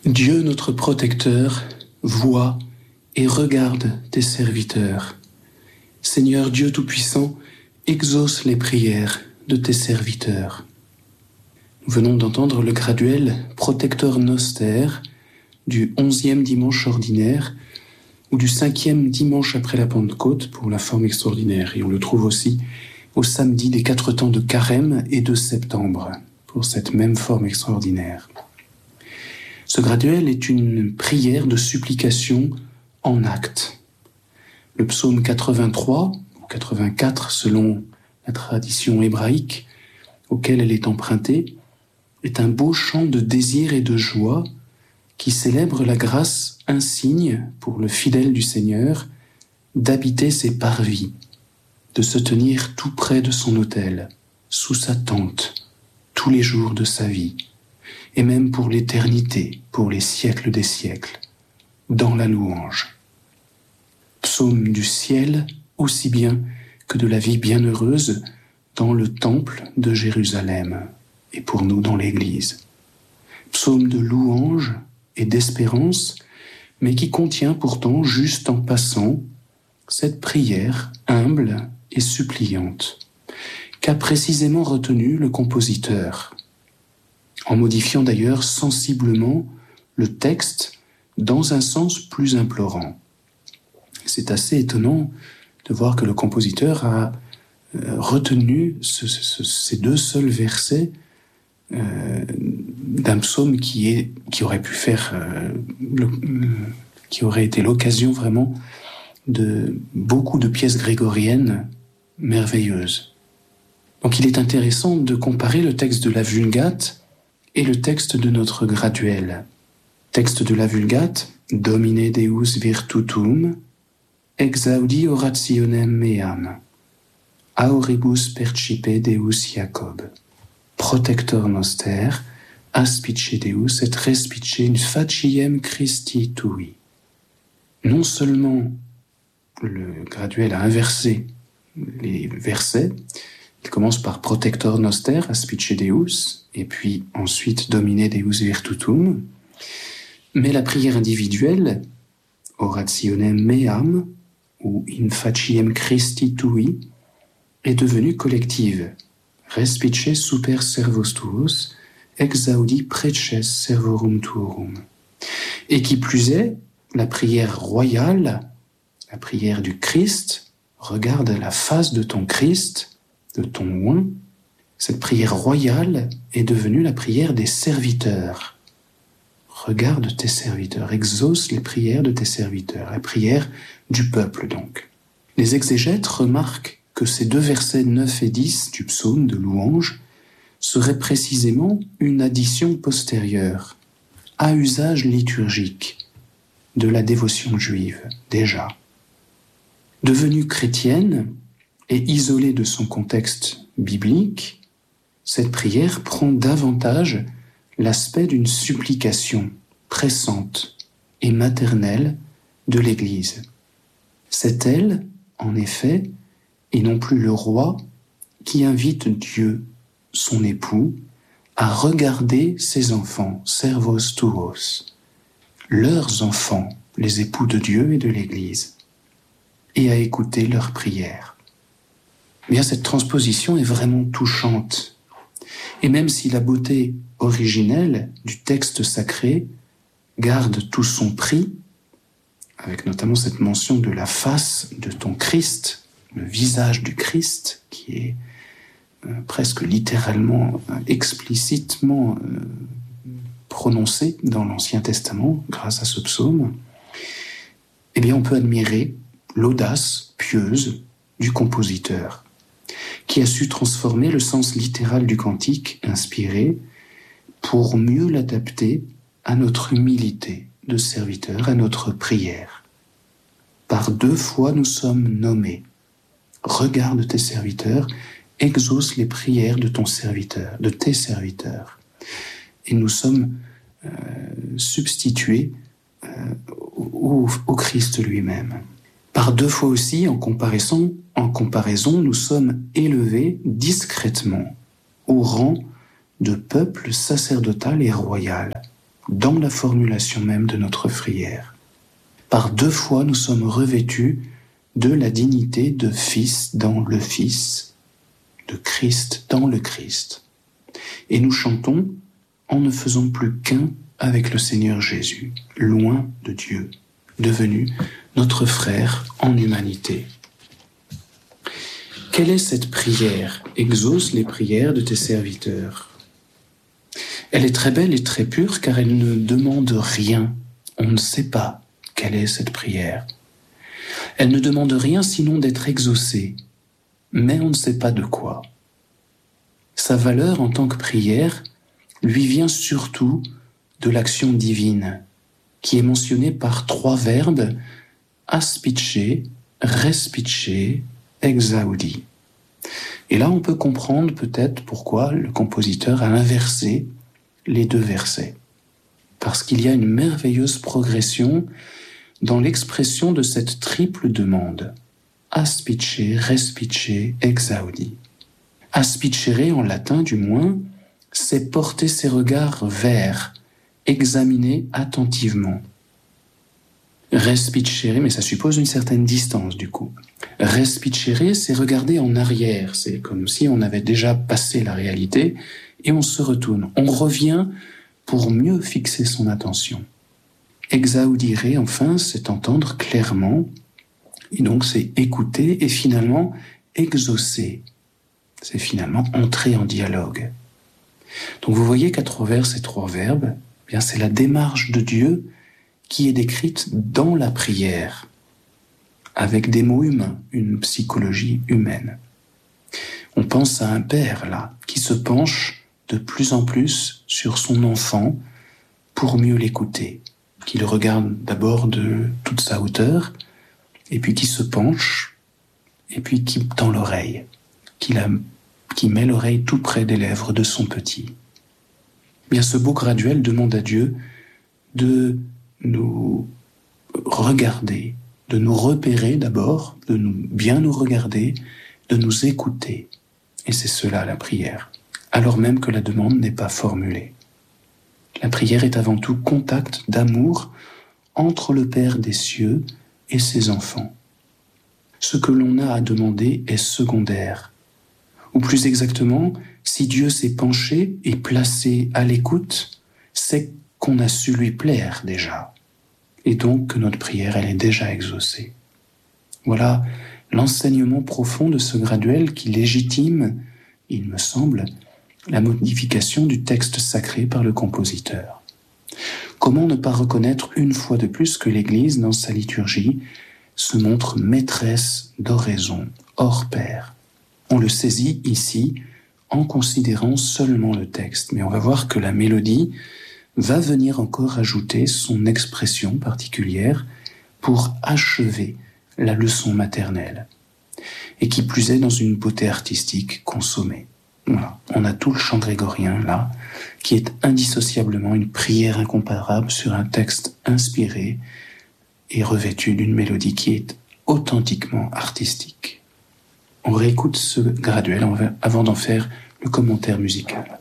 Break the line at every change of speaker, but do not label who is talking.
Dieu notre protecteur voit et regarde tes serviteurs. Seigneur Dieu Tout-Puissant, exauce les prières de tes serviteurs. Nous venons d'entendre le graduel Protector Noster du 11e dimanche ordinaire ou du 5e dimanche après la Pentecôte pour la forme extraordinaire. Et on le trouve aussi au samedi des 4 temps de Carême et de septembre pour cette même forme extraordinaire. Ce graduel est une prière de supplication en acte. Le psaume 83, ou 84 selon la tradition hébraïque auquel elle est empruntée, est un beau chant de désir et de joie qui célèbre la grâce insigne pour le fidèle du Seigneur d'habiter ses parvis, de se tenir tout près de son autel, sous sa tente, tous les jours de sa vie, et même pour l'éternité, pour les siècles des siècles, dans la louange. Psaume du ciel aussi bien que de la vie bienheureuse dans le temple de Jérusalem et pour nous dans l'Église. Psaume de louange et d'espérance, mais qui contient pourtant, juste en passant, cette prière humble et suppliante qu'a précisément retenue le compositeur, en modifiant d'ailleurs sensiblement le texte dans un sens plus implorant. C'est assez étonnant de voir que le compositeur a retenu ces deux seuls versets d'un psaume qui aurait pu faire, qui aurait été l'occasion vraiment de beaucoup de pièces grégoriennes merveilleuses. Donc il est intéressant de comparer le texte de la Vulgate et le texte de notre graduel. Texte de la Vulgate, Domine Deus virtutum, exaudi orationem meam, auribus percipe Deus Jacob, Protector Noster, aspice Deus et respice in faciem Christi tui. Non seulement le graduel a inversé les versets, il commence par Protector Noster, aspice Deus, et puis ensuite Domine Deus virtutum, mais la prière individuelle, orationem meam, ou in faciem Christi tui, est devenue collective. Respice super servos tuos, exaudi preces servorum tuorum. Et qui plus est, la prière royale, la prière du Christ, regarde la face de ton Christ, de ton oint. Cette prière royale est devenue la prière des serviteurs. Regarde tes serviteurs, exauce les prières de tes serviteurs, la prière du peuple donc. Les exégètes remarquent que ces deux versets 9 et 10 du psaume de louange seraient précisément une addition postérieure, à usage liturgique, de la dévotion juive, déjà. Devenue chrétienne et isolée de son contexte biblique, cette prière prend davantage l'aspect d'une supplication pressante et maternelle de l'Église. C'est elle, en effet, et non plus le roi, qui invite Dieu, son époux, à regarder ses enfants, servos tuos, leurs enfants, les époux de Dieu et de l'Église, et à écouter leurs prières. Bien, cette transposition est vraiment touchante. Et même si la beauté originelle du texte sacré garde tout son prix, avec notamment cette mention de la face de ton Christ, le visage du Christ, qui est presque littéralement, explicitement prononcé dans l'Ancien Testament, grâce à ce psaume, eh bien on peut admirer l'audace pieuse du compositeur, qui a su transformer le sens littéral du cantique inspiré pour mieux l'adapter à notre humilité de serviteur, à notre prière. Par 2 fois nous sommes nommés. Regarde tes serviteurs, exauce les prières de ton serviteur, de tes serviteurs. Et nous sommes substitués au Christ lui-même. Par 2 fois aussi, en comparaison, nous sommes élevés discrètement au rang de peuple sacerdotal et royal. dans la formulation même de notre prière. Par 2 fois, nous sommes revêtus de la dignité de Fils dans le Fils, de Christ dans le Christ. Et nous chantons en ne faisant plus qu'un avec le Seigneur Jésus, loin de Dieu, devenu notre frère en humanité. Quelle est cette prière? Exauce les prières de tes serviteurs. Elle est très belle et très pure car elle ne demande rien. On ne sait pas quelle est cette prière. Elle ne demande rien sinon d'être exaucée, mais on ne sait pas de quoi. Sa valeur en tant que prière lui vient surtout de l'action divine, qui est mentionnée par 3 verbes, aspice, respice, exaudi. Et là, on peut comprendre peut-être pourquoi le compositeur a inversé les 2 versets. Parce qu'il y a une merveilleuse progression dans l'expression de cette triple demande. Aspice, respice, exaudi. Aspicere, en latin du moins, c'est porter ses regards vers, examiner attentivement. Respicere, mais ça suppose une certaine distance du coup. Respicere, c'est regarder en arrière, c'est comme si on avait déjà passé la réalité et on se retourne. On revient pour mieux fixer son attention. Exaudire, enfin, c'est entendre clairement, et donc c'est écouter et finalement exaucer. C'est finalement entrer en dialogue. Donc vous voyez qu'à travers ces 3 verbes, eh bien c'est la démarche de Dieu qui est décrite dans la prière, avec des mots humains, une psychologie humaine. On pense à un père, là, qui se penche de plus en plus sur son enfant pour mieux l'écouter, qui le regarde d'abord de toute sa hauteur, et puis qui se penche, et puis qui tend l'oreille, qui met l'oreille tout près des lèvres de son petit. Bien, ce beau graduel demande à Dieu de nous regarder, de nous repérer d'abord, de bien nous regarder, de nous écouter. Et c'est cela la prière, alors même que la demande n'est pas formulée. La prière est avant tout contact d'amour entre le Père des cieux et ses enfants. Ce que l'on a à demander est secondaire. Ou plus exactement, si Dieu s'est penché et placé à l'écoute, c'est qu'on a su lui plaire déjà. Et donc que notre prière, elle est déjà exaucée. Voilà l'enseignement profond de ce graduel qui légitime, il me semble, la modification du texte sacré par le compositeur. Comment ne pas reconnaître une fois de plus que l'Église, dans sa liturgie, se montre maîtresse d'oraison, hors pair. On le saisit ici en considérant seulement le texte, mais on va voir que la mélodie va venir encore ajouter son expression particulière pour achever la leçon maternelle, et qui plus est dans une beauté artistique consommée. Voilà, on a tout le chant grégorien là, qui est indissociablement une prière incomparable sur un texte inspiré et revêtu d'une mélodie qui est authentiquement artistique. On réécoute ce graduel avant d'en faire le commentaire musical.